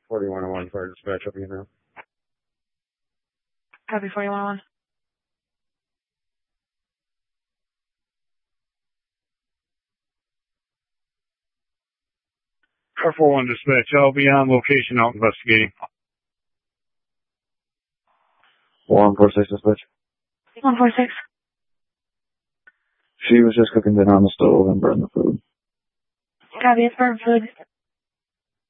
4101 fire dispatch up here now. Copy 4101. Car 41 dispatch, I'll be on location out investigating. 146 dispatch. 146. She was just cooking dinner on the stove and burning the food. Copy, it's burnt food.